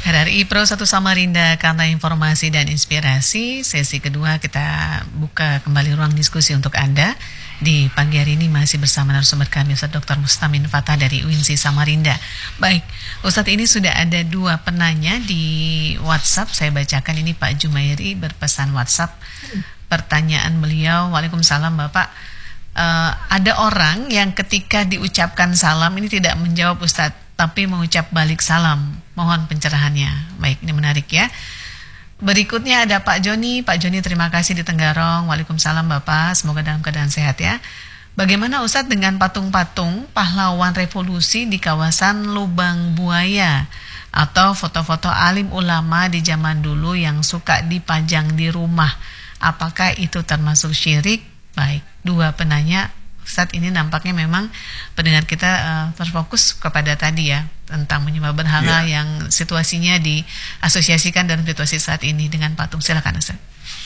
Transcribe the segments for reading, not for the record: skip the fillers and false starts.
RRI Pro 1 Samarinda, karena informasi dan inspirasi. Sesi kedua kita buka kembali ruang diskusi untuk Anda. Di pagi hari ini masih bersama narasumber kami Ustaz Dr. Mustamin Fatah dari UINSI Samarinda. Baik, Ustadz, ini sudah ada dua penanya di WhatsApp. Saya bacakan ini. Pak Jumairi berpesan WhatsApp. Pertanyaan beliau, Waalaikumsalam Bapak. Ada orang yang ketika diucapkan salam ini tidak menjawab Ustadz, tapi mengucap balik salam. Mohon pencerahannya. Baik, ini menarik ya. Berikutnya ada Pak Joni. Pak Joni, terima kasih di Tenggarong. Waalaikumsalam Bapak, semoga dalam keadaan sehat ya. Bagaimana Ustadz dengan patung-patung pahlawan revolusi di kawasan Lubang Buaya atau foto-foto alim ulama di zaman dulu yang suka dipajang di rumah? Apakah itu termasuk syirik? Baik, dua penanya. Saat ini nampaknya memang pendengar kita terfokus kepada tadi ya, tentang menyembah berhala yang situasinya diasosiasikan dalam situasi saat ini dengan patung. Silakan Ustaz.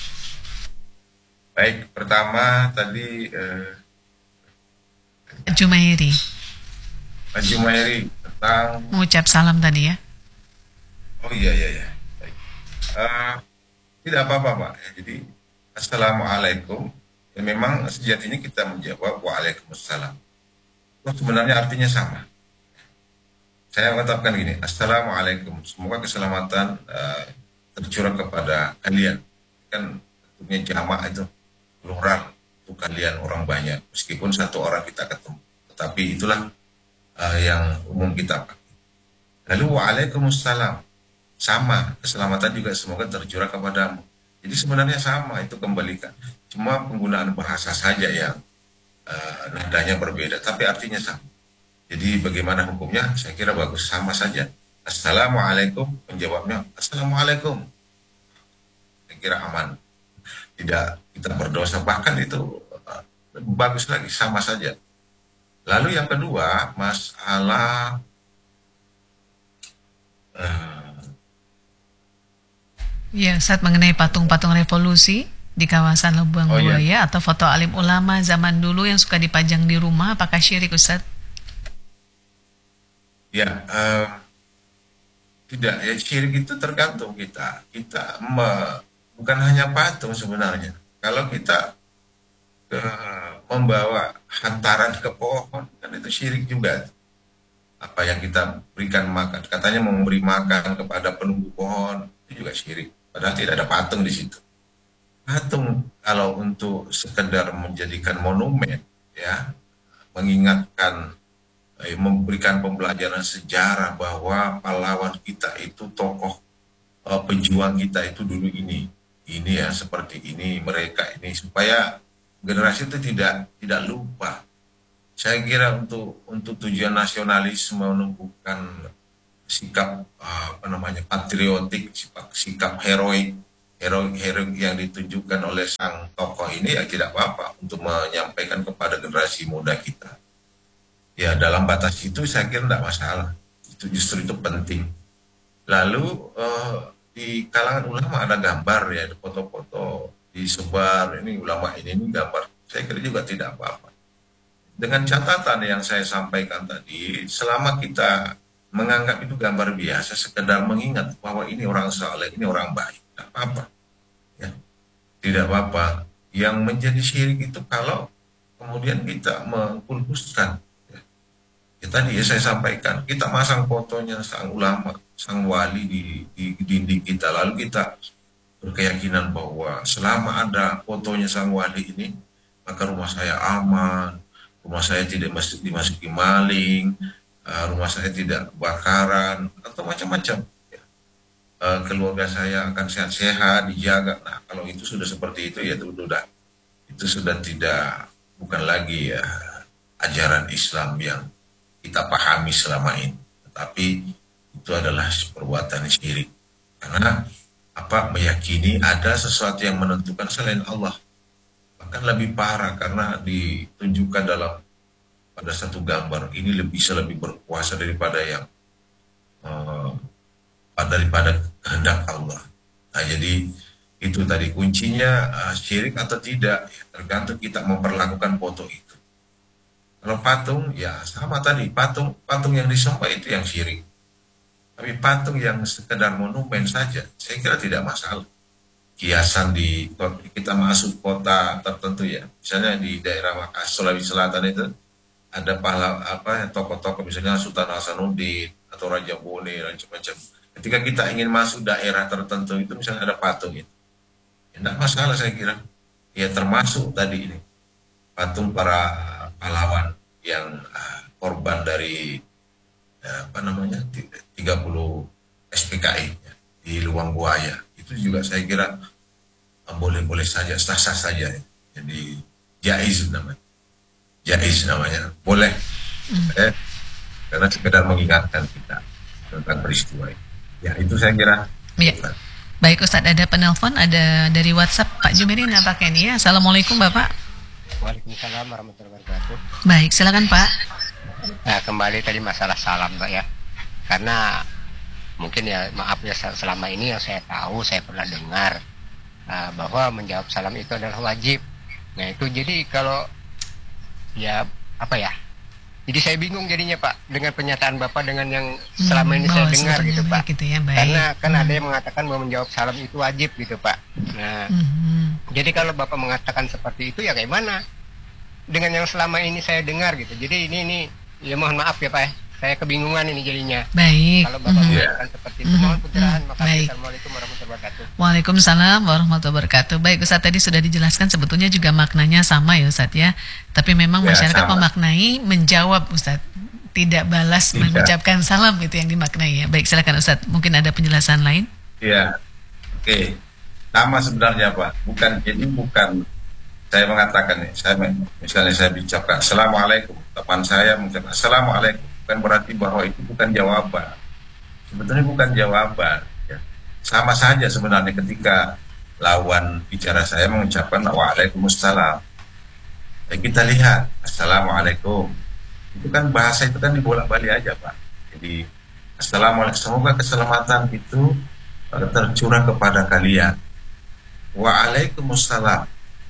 Baik, pertama tadi Jumairi tentang mengucap salam tadi ya. Oh iya. Baik. Tidak apa-apa Pak. Jadi Assalamualaikum. Ya, memang sejatinya kita menjawab Waalaikumsalam. Sebenarnya artinya sama. Saya katakan gini, Assalamualaikum. Semoga keselamatan tercurah kepada kalian. Kan bentuknya jamak itu plural untuk kalian orang banyak. Meskipun satu orang kita ketemu, tetapi itulah yang umum kita pakai. Lalu Waalaikumsalam, sama, keselamatan juga semoga tercurah kepadamu. Jadi sebenarnya sama, itu kembalikan. Cuma penggunaan bahasa saja yang nadanya berbeda, tapi artinya sama. Jadi bagaimana hukumnya? Saya kira bagus, sama saja. Assalamualaikum, menjawabnya Assalamualaikum. Saya kira aman. Tidak kita berdosa, bahkan itu bagus lagi, sama saja. Lalu yang kedua, masalah ya, saat mengenai patung-patung revolusi di kawasan Lubang Buaya atau foto alim ulama zaman dulu yang suka dipajang di rumah, apakah syirik Ustaz? Ya, tidak. Ya, syirik itu tergantung kita. Bukan hanya patung sebenarnya. Kalau kita membawa hantaran ke pohon, kan itu syirik juga. Apa yang kita berikan makan, katanya memberi makan kepada penunggu pohon, itu juga syirik. Padahal tidak ada patung di situ. Patung kalau untuk sekedar menjadikan monumen, ya, mengingatkan, memberikan pembelajaran sejarah bahwa pahlawan kita itu tokoh pejuang kita itu dulu ini ya seperti ini, mereka ini, supaya generasi itu tidak lupa. Saya kira untuk tujuan nasionalisme, menumbuhkan sikap patriotik, sikap heroik yang ditunjukkan oleh sang tokoh ini, ya tidak apa-apa untuk menyampaikan kepada generasi muda kita. Ya, dalam batas itu saya kira tidak masalah. Itu justru itu penting. Lalu di kalangan ulama ada gambar ya, ada foto-foto disebar, ini ulama ini gambar. Saya kira juga tidak apa-apa. Dengan catatan yang saya sampaikan tadi, selama kita menganggap itu gambar biasa, sekedar mengingat bahwa ini orang saleh, ini orang baik, tidak apa-apa. Ya, tidak apa-apa. Yang menjadi syirik itu kalau kemudian kita mengkultuskan. Ya, tadi saya sampaikan, kita masang fotonya sang ulama, sang wali di dinding kita, lalu kita berkeyakinan bahwa selama ada fotonya sang wali ini, maka rumah saya aman, rumah saya tidak dimasuki maling, rumah saya tidak kebakaran, atau macam-macam. Ya. Keluarga saya akan sehat-sehat, dijaga. Nah, kalau itu sudah seperti itu, ya itu sudah bukan lagi ya ajaran Islam yang kita pahami selama ini. Tetapi itu adalah perbuatan syirik. Karena meyakini ada sesuatu yang menentukan selain Allah. Bahkan lebih parah karena ditunjukkan pada satu gambar ini bisa lebih berkuasa daripada daripada kehendak Allah. Nah, jadi itu tadi kuncinya, syirik atau tidak, ya, tergantung kita memperlakukan foto itu. Kalau patung, ya sama tadi, patung yang disembah itu yang syirik. Tapi patung yang sekedar monumen saja, saya kira tidak masalah. Kiasan di kita masuk kota tertentu ya, misalnya di daerah Makassar, Sulawesi Selatan itu ada tokoh-tokoh misalnya Sultan Hasanuddin atau Raja Bone dan macam-macam. Ketika kita ingin masuk daerah tertentu itu misalnya ada patung itu, ya, tidak masalah saya kira. Ya termasuk tadi ini patung para pahlawan yang korban dari 30 SPKI ya, di Luang Buaya itu juga saya kira boleh-boleh saja, sah-sah saja ya. Jadi jaiz namanya, boleh karena sekedar mengingatkan kita tentang peristiwa itu. Ya itu saya kira. Ya. Baik Ustadz, ada penelpon, ada dari WhatsApp Pak Jumeiri nampaknya nih ya. Assalamualaikum Bapak. Waalaikumsalam warahmatullahi wabarakatuh. Baik, silakan Pak. Nah, kembali tadi masalah salam Pak ya. Karena mungkin ya maaf ya selama ini yang saya tahu, saya pernah dengar bahwa menjawab salam itu adalah wajib. Nah itu jadi kalau ya apa ya, jadi saya bingung jadinya Pak dengan pernyataan Bapak dengan yang selama ini saya dengar gitu Pak gitu ya, baik. Karena kan ada yang mengatakan bahwa menjawab salam itu wajib gitu Pak. Nah jadi kalau Bapak mengatakan seperti itu ya kayak mana dengan yang selama ini saya dengar gitu. Jadi ini ya mohon maaf ya Pak ya, saya kebingungan ini jadinya. Baik. Kalau Bapak mengatakan seperti itu, mohon pencerahan. Makasih. Assalamualaikum warahmatullahi wabarakatuh. Waalaikumsalam warahmatullahi wabarakatuh. Baik Ustaz, tadi sudah dijelaskan sebetulnya juga maknanya sama ya Ustaz ya. Tapi memang masyarakat memaknai menjawab Ustaz, tidak balas mengucapkan salam itu yang dimaknai ya. Baik, silakan Ustaz, mungkin ada penjelasan lain? Iya. Oke. Sama sebenarnya Pak. Bukan saya mengatakan nih, misalnya saya bicara Assalamualaikum, teman saya mengucapkan Assalamualaikum, bukan berarti bahwa itu bukan jawaban. Sebetulnya bukan jawaban ya. Sama saja sebenarnya ketika lawan bicara saya mengucapkan Waalaikumsalam, kita lihat Assalamualaikum, itu kan bahasa itu kan dibolak-balik aja Pak. Jadi Assalamualaikum, semoga keselamatan itu tercurah kepada kalian. Waalaikumsalam.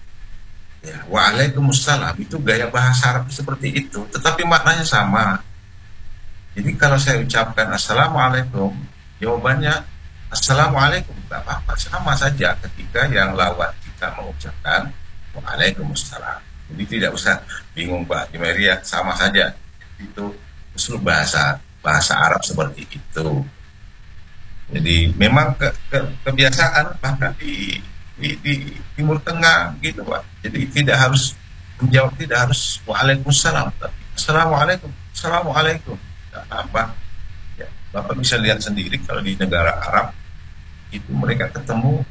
Ya, Waalaikumsalam itu gaya bahasa Arab seperti itu, tetapi maknanya sama. Jadi kalau saya ucapkan Assalamualaikum, jawabannya Assalamualaikum, tidak apa-apa, sama saja ketika yang lawan kita mengucapkan Waalaikumsalam. Jadi tidak usah bingung Pak Jumeiri ya, sama saja. Itu usul bahasa Arab seperti itu. Jadi memang kebiasaan bahkan di Timur Tengah gitu Pak. Jadi tidak harus menjawab, tidak harus Waalaikumsalam, tapi Assalamualaikum. Tidak apa. Ya, Bapak bisa lihat sendiri kalau di negara Arab itu mereka ketemu,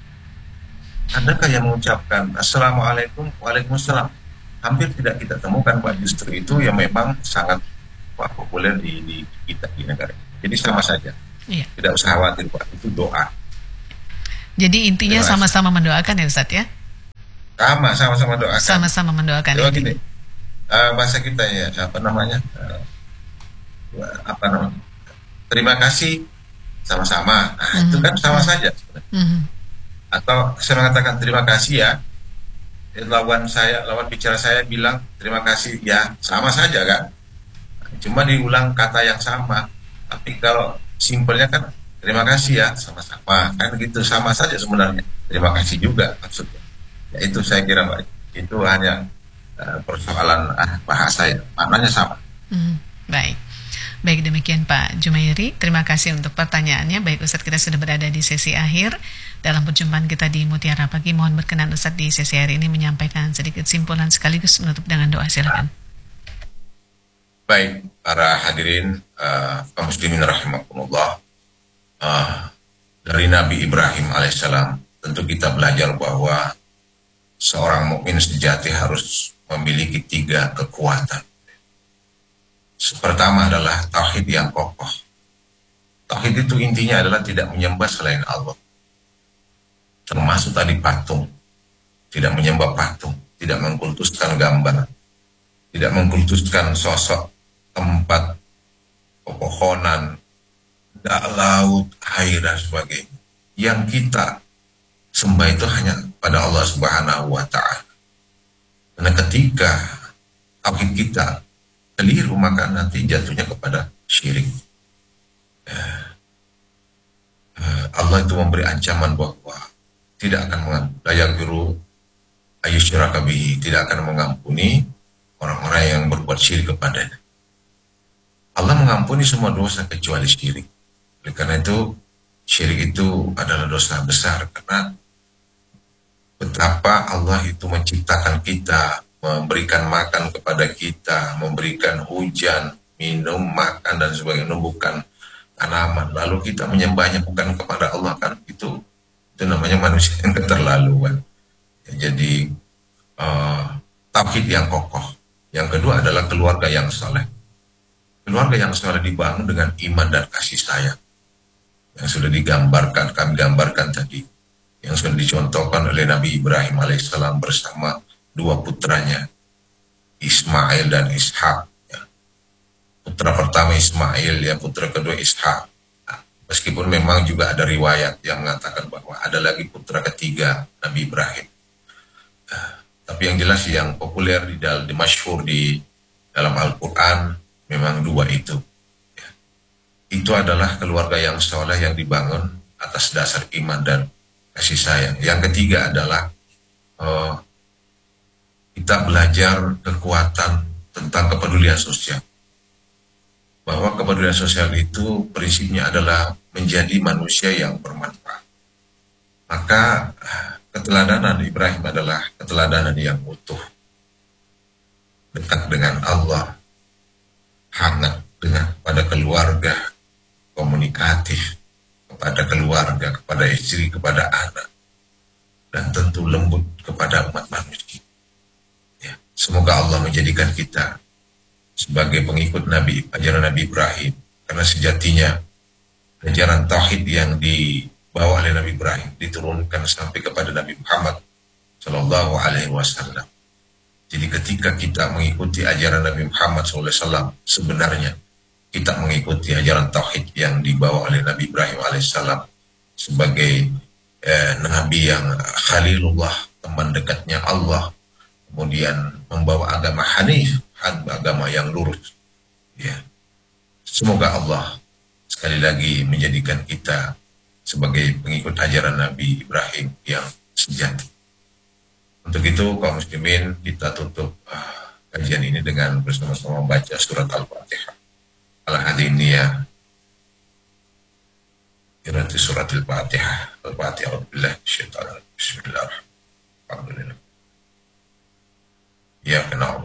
adakah yang mengucapkan Assalamualaikum, Waalaikumsalam? Hampir tidak kita temukan Pak. Justru itu yang memang sangat populer di kita di negara. Jadi sama saja. Iya. Tidak usah khawatir Pak, itu doa. Jadi intinya sama-sama mendoakan ya Ustadz ya? Sama-sama doakan. Sama-sama mendoakan. Coba gini, bahasa kita ya, terima kasih sama-sama. Nah, itu kan sama saja. Atau saya mengatakan terima kasih ya, lawan bicara saya bilang terima kasih ya, sama saja kan? Cuma diulang kata yang sama. Tapi kalau simpelnya kan terima kasih ya, sama-sama, kan gitu, sama saja sebenarnya. Terima kasih juga maksudnya. Ya, itu saya kira Mbak, itu hanya persoalan bahasa ya, maknanya sama. Baik demikian Pak Jumeiri, terima kasih untuk pertanyaannya. Baik Ustadz, kita sudah berada di sesi akhir dalam perjumpaan kita di Mutiara Pagi. Mohon berkenan Ustadz di sesi hari ini menyampaikan sedikit simpulan sekaligus menutup dengan doa, silakan. Baik, para hadirin kaum muslimin rahimakumullah. Dari Nabi Ibrahim alaihissalam tentu kita belajar bahwa seorang mukmin sejati harus memiliki 3 kekuatan. Pertama adalah tauhid yang kokoh. Tauhid itu intinya adalah tidak menyembah selain Allah. Termasuk tadi patung. Tidak menyembah patung, tidak mengkultuskan gambar, tidak mengkultuskan sosok, tempat, pepohonan, laut, air dan sebagainya. Yang kita sembah itu hanya pada Allah Subhanahu wa Ta'ala. Karena ketika tauhid kita keliru, maka nanti jatuhnya kepada syirik. Allah itu memberi ancaman bahwa tidak akan layaghfiru ayyusyraka bihi, tidak akan mengampuni orang-orang yang berbuat syirik kepadanya. Allah mengampuni semua dosa kecuali syirik. Oleh karena itu syirik itu adalah dosa besar, karena betapa Allah itu menciptakan kita, memberikan makan kepada kita, memberikan hujan, minum, makan dan sebagainya, menumbuhkan tanaman, lalu kita menyembahnya bukan kepada Allah, kan itu namanya manusia yang keterlaluan. Jadi tauhid yang kokoh. Yang kedua adalah keluarga yang saleh. Keluarga yang saleh dibangun dengan iman dan kasih sayang, yang sudah digambarkan, kami gambarkan tadi, yang sudah dicontohkan oleh Nabi Ibrahim alaihissalam bersama dua putranya, Ismail dan Ishak. Ya. Putra pertama Ismail, ya, putra kedua Ishak. Meskipun memang juga ada riwayat yang mengatakan bahwa ada lagi putra ketiga Nabi Ibrahim. Tapi yang jelas yang populer di masyhur di dalam Al-Quran memang dua itu. Ya. Itu adalah keluarga yang soleh yang dibangun atas dasar iman dan kasih sayang. Yang ketiga adalah kita belajar kekuatan tentang kepedulian sosial. Bahwa kepedulian sosial itu prinsipnya adalah menjadi manusia yang bermanfaat. Maka keteladanan Ibrahim adalah keteladanan yang utuh, dekat dengan Allah, hangat pada keluarga, komunikatif kepada keluarga, kepada istri, kepada anak, dan tentu lembut kepada umat manusia. Ya, semoga Allah menjadikan kita sebagai pengikut Nabi, ajaran Nabi Ibrahim, karena sejatinya ajaran tauhid yang dibawa oleh Nabi Ibrahim diturunkan sampai kepada Nabi Muhammad Shallallahu Alaihi Wasallam. Jadi ketika kita mengikuti ajaran Nabi Muhammad SAW, sebenarnya kita mengikuti ajaran tauhid yang dibawa oleh Nabi Ibrahim alaihissalam sebagai Nabi yang Khalilullah, teman dekatnya Allah, kemudian membawa agama Hanif, agama yang lurus. Ya. Semoga Allah sekali lagi menjadikan kita sebagai pengikut ajaran Nabi Ibrahim yang sejati. Untuk itu kaum muslimin, kita tutup kajian ini dengan bersama-sama membaca surat Al-Fatihah. Al-Hadiniyah Irati surat Al-Fatihah. Al-Fatihah. Bismillahirrahmanirrahim. Ya kenal.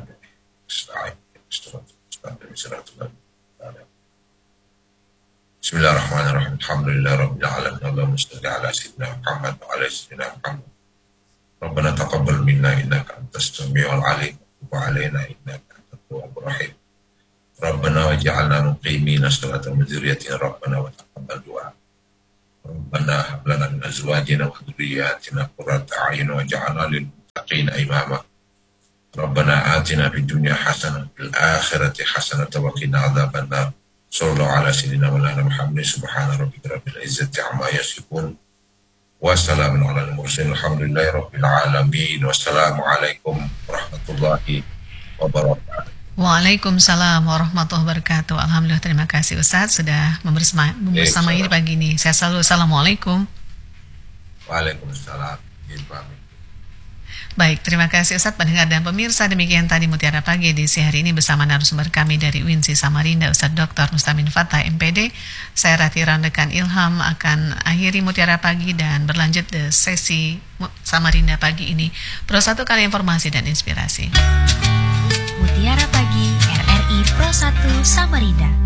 Bismillahirrahmanirrahim. Alhamdulillah Rabbil Alamin. Allahumma salli ala Sayyidina Muhammad wa ala Sayyidina Muhammad. Rabbana taqabbal minna innaka antas samiul alim wa alaina innaka antat tawwabur rahim. Rabbana waj'alna muqimina sholata wa dzurriyyatina Rabbana wa taqabbal du'a. Rabbana hab lana min azwajina wa dhurriyyatina qurrata a'yun waj'alna lil muttaqina imama. Rabbana atina fid dunya hasanah wa fil akhirati hasanah wa qina adzabannar. Sallallahu ala sayyidina Muhammad subhana rabbika rabbil izzati amma yasifun. Wassalamun ala al-mursalin alhamdulillahi rabbil alamin. Wassalamualaikum warahmatullahi wabarakatuh. Waalaikumsalam warahmatullahi wabarakatuh. Alhamdulillah, terima kasih Ustadz sudah bersama ini pagi ini. Saya selalu assalamualaikum. Waalaikumsalam. Baik, terima kasih Ustadz, pendengar dan pemirsa. Demikian tadi Mutiara Pagi edisi hari ini bersama narasumber kami dari UINSI Samarinda, Ustadz Dr. Mustamin Fattah, MPD. Saya Rati Randekan Ilham akan akhiri Mutiara Pagi dan berlanjut di sesi Samarinda pagi ini. Pro 1 kali informasi dan inspirasi. Mutiara Pagi RRI Pro 1 Samarinda.